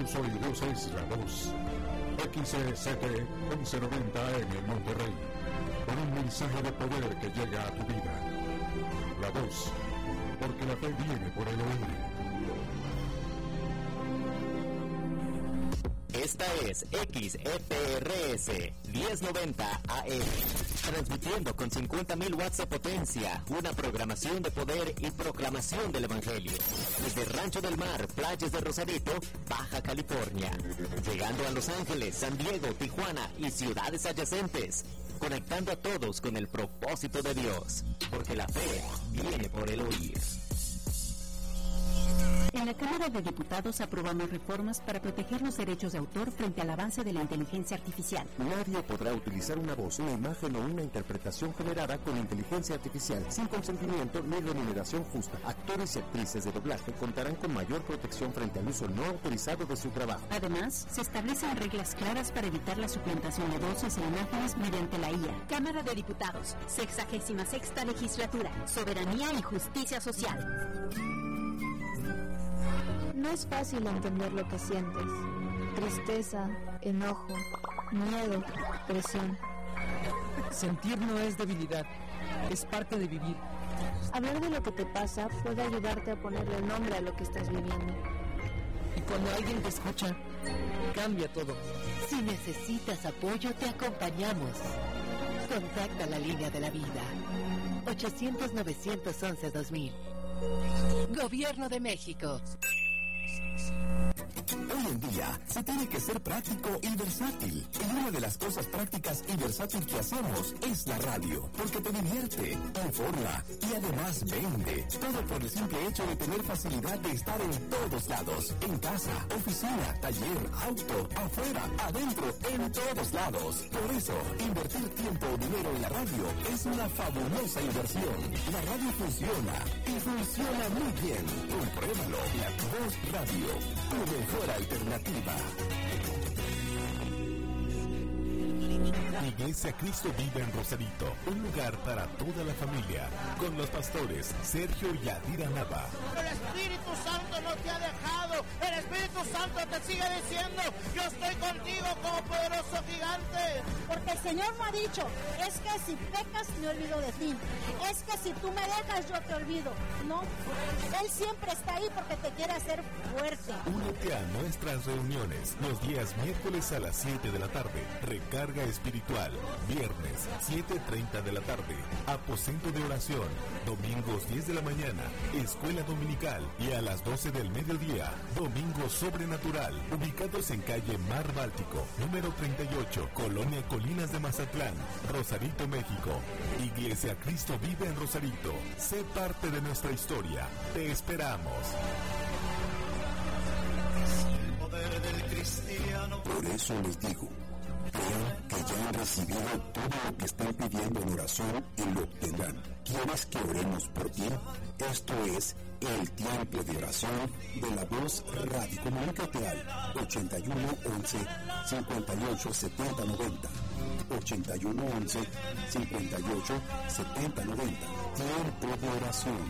tus oídos es la voz. XCT 1190 AM en Monterrey, con un mensaje de poder que llega a tu vida. La voz, porque la fe viene por el oír. Esta es XFRS 1090 AM, transmitiendo con 50.000 watts de potencia, una programación de poder y proclamación del Evangelio. Desde Rancho del Mar, playas de Rosarito, Baja California, llegando a Los Ángeles, San Diego, Tijuana y ciudades adyacentes, conectando a todos con el propósito de Dios, porque la fe viene por el oír. En la Cámara de Diputados aprobamos reformas para proteger los derechos de autor frente al avance de la inteligencia artificial. Nadie podrá utilizar una voz, una imagen o una interpretación generada con inteligencia artificial sin consentimiento ni remuneración justa. Actores y actrices de doblaje contarán con mayor protección frente al uso no autorizado de su trabajo. Además, se establecen reglas claras para evitar la suplantación de voces e imágenes mediante la IA. Cámara de Diputados, 66ª Legislatura, Soberanía y Justicia Social. No es fácil entender lo que sientes. Tristeza, enojo, miedo, presión. Sentir no es debilidad, es parte de vivir. Hablar de lo que te pasa puede ayudarte a ponerle nombre a lo que estás viviendo. Y cuando alguien te escucha, cambia todo. Si necesitas apoyo, te acompañamos. Contacta la línea de la vida. 800-911-2000. Gobierno de México. Hoy en día se tiene que ser práctico y versátil. Y una de las cosas prácticas y versátil que hacemos es la radio, porque te divierte, informa y además vende. Todo por el simple hecho de tener facilidad de estar en todos lados. En casa, oficina, taller, auto, afuera, adentro, en todos lados. Por eso, invertir tiempo o dinero en la radio es una fabulosa inversión. La radio funciona y funciona muy bien. Compruébalo. La Voz Radio, tu mejor alternativa. Iglesia Cristo Vive en Rosarito, un lugar para toda la familia, con los pastores Sergio y Adira Nava. El Espíritu Santo no te ha dejado, el Espíritu Santo te sigue diciendo, yo estoy contigo como poderoso gigante. Porque el Señor me ha dicho, es que si pecas me olvido de ti, es que si tú me dejas yo te olvido, ¿no? Él siempre está ahí porque te quiere hacer fuerte. Únete a nuestras reuniones los días miércoles a las 7 de la tarde, recarga espiritual, viernes 7:30 de la tarde, aposento de oración, domingos 10 de la mañana, escuela dominical y a las 12 del mediodía, domingo sobrenatural, ubicados en calle Mar Báltico, número 38, Colonia Colinas de Mazatlán, Rosarito, México. Iglesia Cristo Vive en Rosarito. Sé parte de nuestra historia. Te esperamos. Por eso les digo, crean que ya han recibido todo lo que están pidiendo en oración y lo obtendrán. ¿Quieres que oremos por ti? Esto es el tiempo de oración de La Voz Radio. Comunícate al 81 11 58 70 90. 81 11 58 70 90. Tiempo de oración.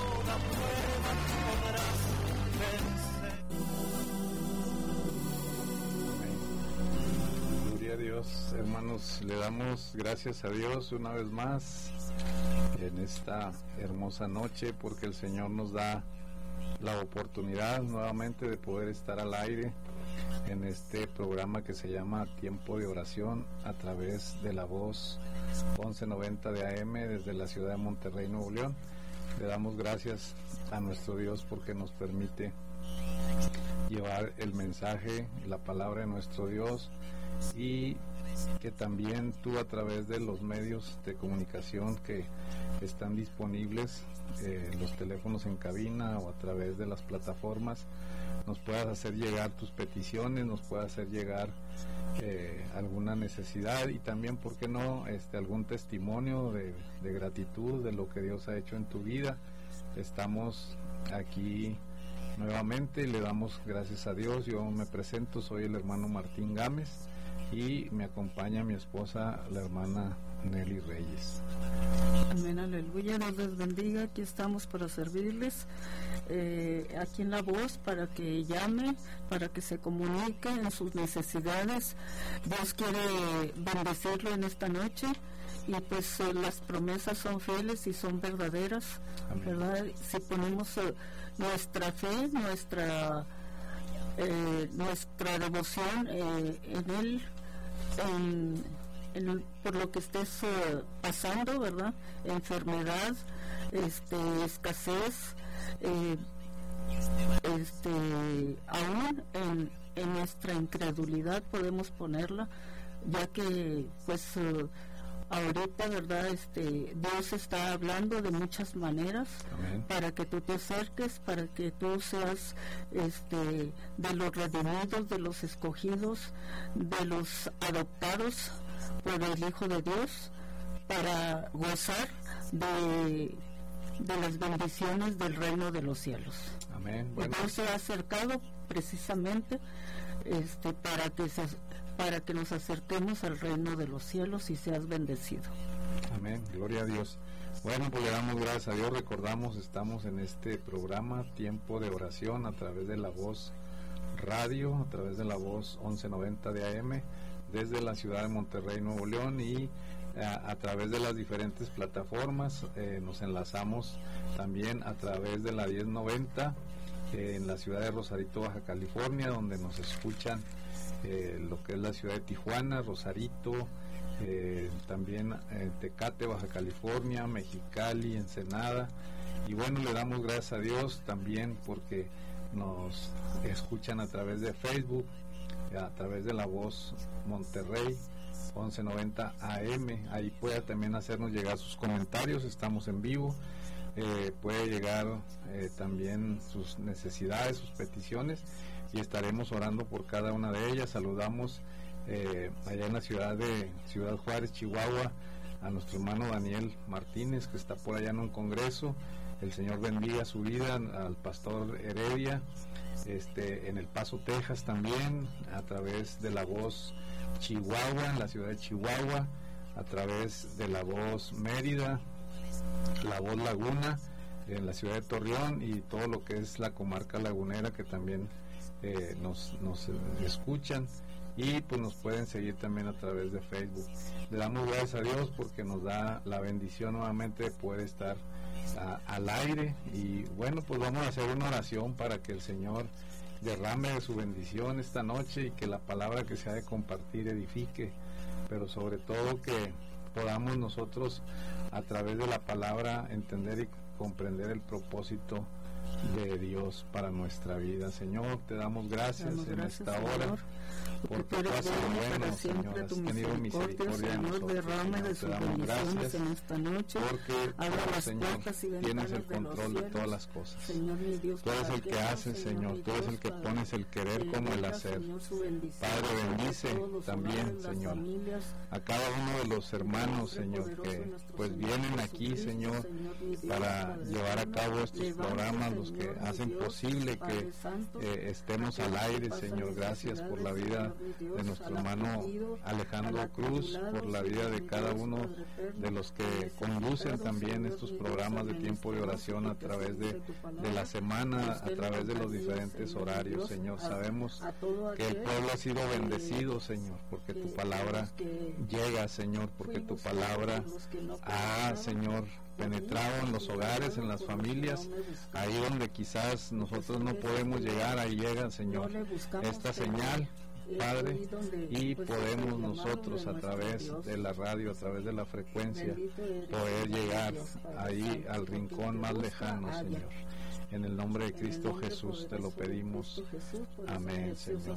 Gloria a Dios, hermanos, le damos gracias a Dios una vez más en esta hermosa noche, porque el Señor nos da la oportunidad nuevamente de poder estar al aire en este programa que se llama Tiempo de Oración a través de La Voz 1190 de AM desde la ciudad de Monterrey, Nuevo León. Le damos gracias a nuestro Dios porque nos permite llevar el mensaje, la palabra de nuestro Dios, y que también tú, a través de los medios de comunicación que están disponibles, los teléfonos en cabina o a través de las plataformas, nos puedas hacer llegar tus peticiones, nos puedas hacer llegar alguna necesidad, y también, ¿por qué no?, algún testimonio de gratitud de lo que Dios ha hecho en tu vida. Estamos aquí nuevamente, le damos gracias a Dios. Yo me presento, soy el hermano Martín Gámez y me acompaña mi esposa, la hermana Nelly Reyes. Amén, aleluya, Dios les bendiga. Aquí estamos para servirles, aquí en La Voz, para que llame, para que se comunique en sus necesidades. Dios quiere bendecirlo en esta noche, y pues las promesas son fieles y son verdaderas. Amén. ¿Verdad? Si ponemos nuestra fe, nuestra devoción en Él, por lo que estés pasando, ¿verdad? Enfermedad, escasez, aún en nuestra incredulidad podemos ponerla, ya que pues ahorita, ¿verdad? Dios está hablando de muchas maneras. Amén. Para que tú te acerques, para que tú seas de los redimidos, de los escogidos, de los adoptados por el Hijo de Dios, para gozar de las bendiciones del reino de los cielos. Amén. Bueno. Dios se ha acercado precisamente para que nos acerquemos al reino de los cielos y seas bendecido. Amén, gloria a Dios. Bueno, pues le damos gracias a Dios. Recordamos, estamos en este programa Tiempo de Oración a través de La Voz Radio, a través de La Voz 1190 de AM, desde la ciudad de Monterrey, Nuevo León, y a través de las diferentes plataformas. Nos enlazamos también a través de la 1090 en la ciudad de Rosarito, Baja California, donde nos escuchan lo que es la ciudad de Tijuana, Rosarito, también Tecate, Baja California, Mexicali, Ensenada. Y bueno, le damos gracias a Dios también porque nos escuchan a través de Facebook, a través de La Voz Monterrey 1190 AM. Ahí puede también hacernos llegar sus comentarios, estamos en vivo. Puede llegar también sus necesidades, sus peticiones, y estaremos orando por cada una de ellas. Saludamos allá en la ciudad de Ciudad Juárez, Chihuahua, a nuestro hermano Daniel Martínez, que está por allá en un congreso. El Señor bendiga su vida. Al pastor Heredia, en El Paso, Texas, también, a través de La Voz Chihuahua, en la ciudad de Chihuahua, a través de La Voz Mérida, La Voz Laguna, en la ciudad de Torreón, y todo lo que es la comarca lagunera, que también nos escuchan, y pues nos pueden seguir también a través de Facebook. Le damos gracias a Dios porque nos da la bendición nuevamente de poder estar al aire. Y bueno, pues vamos a hacer una oración para que el Señor derrame de su bendición esta noche, y que la palabra que se ha de compartir edifique, pero sobre todo que podamos nosotros a través de la palabra entender y comprender el propósito de Dios para nuestra vida. Señor, te damos gracias en esta hora, porque tú has sido bueno, Señor, has tenido misericordia de nosotros, derrame de sus bendiciones en esta noche, porque Señor, tienes el control de todas las cosas. Señor, mi Dios, tú eres el que hace, Señor, tú eres el que pones el querer como el hacer. Padre, bendice también, Señor, a cada uno de los hermanos, Señor, que pues vienen aquí, Señor, para llevar a cabo estos programas, los que hacen posible que estemos al aire, Señor. Gracias por la vida de nuestro hermano Alejandro Cruz, por la vida de cada uno de los que conducen también estos programas de tiempo de oración a través de la semana, a través de los diferentes horarios, Señor. Sabemos que el pueblo ha sido bendecido, Señor, porque tu palabra llega, Señor, porque tu palabra ha, Señor, penetrado en los hogares, en las familias, ahí donde quizás nosotros no podemos llegar, ahí llega, Señor, esta señal, Padre, y podemos nosotros a través de la radio, a través de la frecuencia, poder llegar ahí al rincón más lejano, Señor. En el nombre de Cristo Jesús te lo pedimos. Amén, Señor.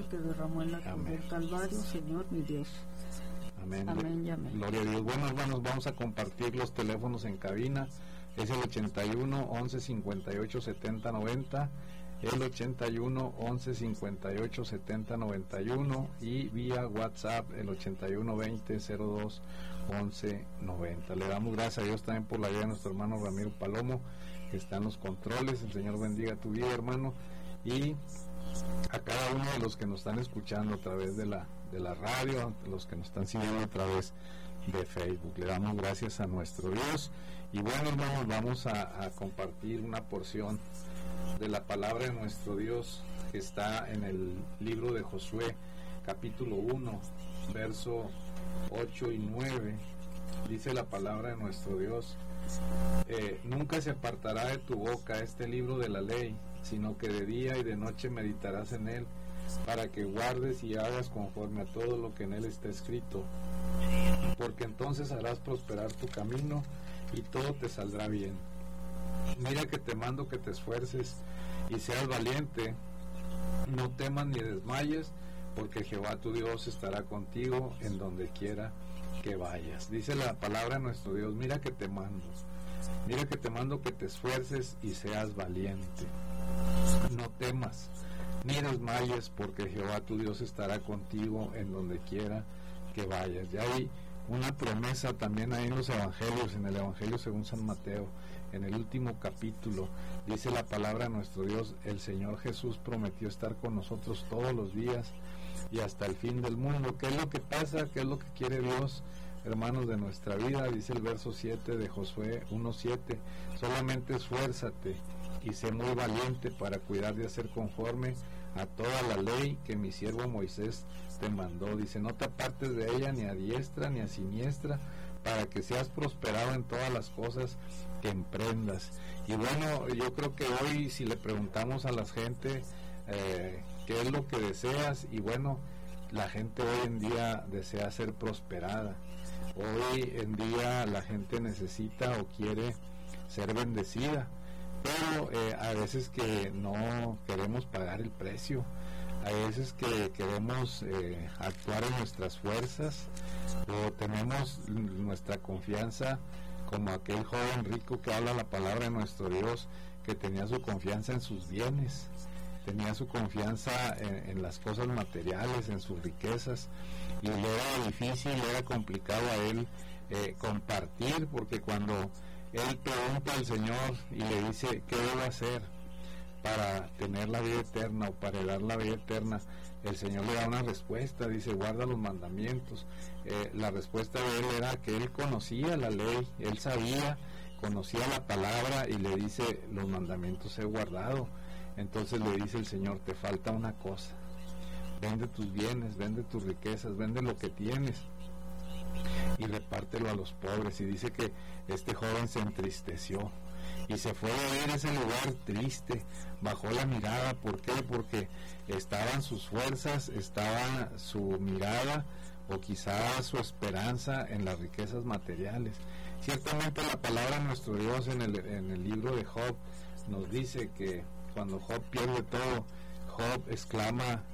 Amén. Señor, mi Dios. Amén. Amén, amén. Gloria a Dios. Bueno, hermanos, vamos a compartir los teléfonos en cabina. Es el 81 11 58 70 90, el 81 11 58 70 91, y vía WhatsApp el 81 20 02 11 90. Le damos gracias a Dios también por la vida de nuestro hermano Ramiro Palomo, que está en los controles. El Señor bendiga tu vida, hermano, y a cada uno de los que nos están escuchando a través de la radio, los que nos están siguiendo a través de Facebook. Le damos gracias a nuestro Dios. Y bueno, hermanos, vamos a compartir una porción de la palabra de nuestro Dios que está en el libro de Josué, capítulo 1, verso 8 y 9. Dice la palabra de nuestro Dios: nunca se apartará de tu boca este libro de la ley, sino que de día y de noche meditarás en él, para que guardes y hagas conforme a todo lo que en él está escrito, porque entonces harás prosperar tu camino y todo te saldrá bien. Mira que te mando que te esfuerces y seas valiente, no temas ni desmayes, porque Jehová tu Dios estará contigo en donde quiera que vayas. Dice la palabra de nuestro Dios: mira que te mando que te esfuerces y seas valiente, no temas ni desmayes, porque Jehová tu Dios estará contigo en donde quiera que vayas. Y hay una promesa también ahí en los evangelios, en el evangelio según San Mateo, en el último capítulo, dice la palabra de nuestro Dios: el Señor Jesús prometió estar con nosotros todos los días y hasta el fin del mundo. ¿Qué es lo que pasa? ¿Qué es lo que quiere Dios, hermanos, de nuestra vida? Dice el verso 7 de Josué 1:7: solamente esfuérzate y sé muy valiente para cuidar de hacer conforme a toda la ley que mi siervo Moisés te mandó. Dice: no te apartes de ella ni a diestra ni a siniestra, para que seas prosperado en todas las cosas que emprendas. Y bueno, yo creo que hoy, si le preguntamos a la gente qué es lo que deseas, y bueno, la gente hoy en día desea ser prosperada. Hoy en día la gente necesita o quiere ser bendecida, pero a veces que no queremos pagar el precio, a veces que queremos actuar en nuestras fuerzas, o tenemos nuestra confianza como aquel joven rico que habla la palabra de nuestro Dios, que tenía su confianza en sus bienes, tenía su confianza en las cosas materiales, en sus riquezas, y le era difícil, le era complicado a él compartir, porque cuando él pregunta al Señor y le dice qué debe hacer para tener la vida eterna o para heredar la vida eterna, el Señor le da una respuesta, dice: guarda los mandamientos. La respuesta de él era que él conocía la ley, él sabía, conocía la palabra, y le dice: los mandamientos he guardado. Entonces le dice el Señor: te falta una cosa, vende tus bienes, vende tus riquezas, vende lo que tienes y repártelo a los pobres. Y dice que este joven se entristeció y se fue a ver ese lugar triste, bajó la mirada. ¿Por qué? Porque estaban sus fuerzas, estaba su mirada, o quizás su esperanza, en las riquezas materiales. Ciertamente la palabra de nuestro Dios en el libro de Job nos dice que cuando Job pierde todo, Job exclama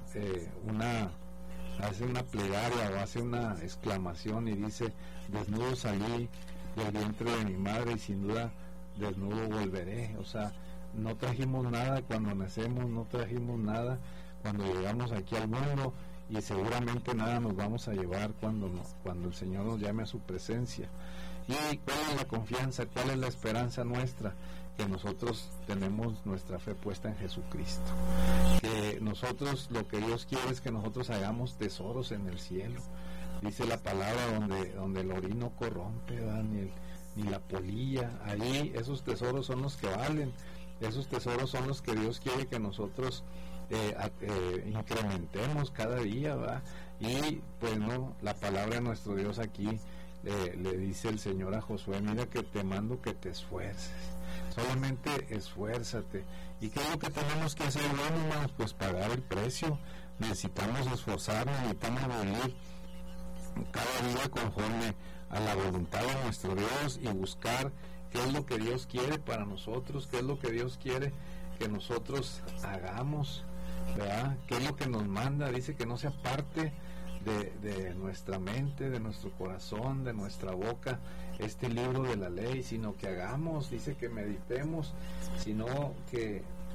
hace una plegaria, o hace una exclamación, y dice: desnudo salí del vientre de mi madre, y sin duda desnudo volveré. O sea, no trajimos nada cuando nacemos, no trajimos nada cuando llegamos aquí al mundo, y seguramente nada nos vamos a llevar cuando el Señor nos llame a su presencia. ¿Y cuál es la confianza, cuál es la esperanza nuestra? Que nosotros tenemos nuestra fe puesta en Jesucristo, que nosotros, lo que Dios quiere es que nosotros hagamos tesoros en el cielo. Dice la palabra: donde el orín no corrompe, ni la polilla. Ahí esos tesoros son los que valen, esos tesoros son los que Dios quiere que nosotros incrementemos cada día, ¿verdad? Y pues no, la palabra de nuestro Dios aquí le dice el Señor a Josué: mira que te mando que te esfuerces, solamente esfuérzate. ¿Y qué es lo que tenemos que hacer? Bueno, hermanos, pues pagar el precio. Necesitamos esforzarnos, necesitamos vivir cada día conforme a la voluntad de nuestro Dios, y buscar qué es lo que Dios quiere para nosotros, qué es lo que Dios quiere que nosotros hagamos, ¿verdad? ¿Qué es lo que nos manda? Dice que no sea parte de nuestra mente, de nuestro corazón, de nuestra boca, este libro de la ley, sino que hagamos. Dice que meditemos, sino que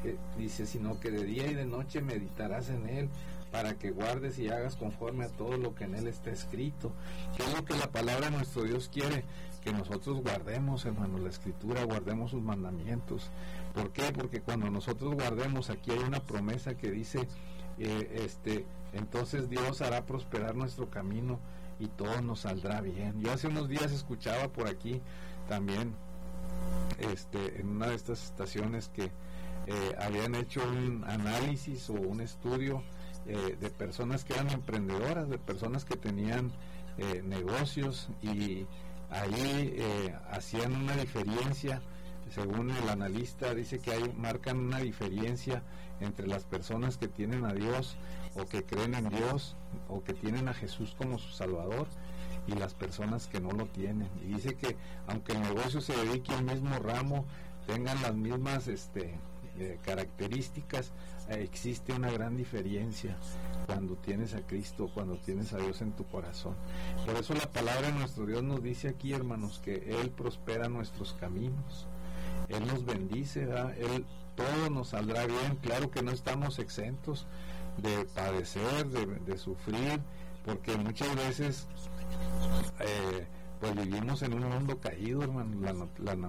dice, sino que de día y de noche meditarás en él, para que guardes y hagas conforme a todo lo que en él está escrito. ¿Qué es lo que la palabra de nuestro Dios quiere? Que nosotros guardemos, hermanos, la escritura, guardemos sus mandamientos. ¿Por qué? Porque cuando nosotros guardemos, aquí hay una promesa que dice, entonces Dios hará prosperar nuestro camino y todo nos saldrá bien. Yo hace unos días escuchaba por aquí también, en una de estas estaciones, que habían hecho un análisis o un estudio de personas que eran emprendedoras, de personas que tenían negocios, y ahí hacían una diferencia. Según el analista, dice que marcan una diferencia entre las personas que tienen a Dios o que creen en Dios o que tienen a Jesús como su Salvador, y las personas que no lo tienen. Y dice que aunque el negocio se dedique al mismo ramo, tengan las mismas características, existe una gran diferencia cuando tienes a Cristo, cuando tienes a Dios en tu corazón. Por eso la palabra de nuestro Dios nos dice aquí, hermanos, que Él prospera nuestros caminos, Él nos bendice, Él, todo nos saldrá bien. Claro que no estamos exentos de padecer, de sufrir, porque muchas veces pues vivimos en un mundo caído, hermano. La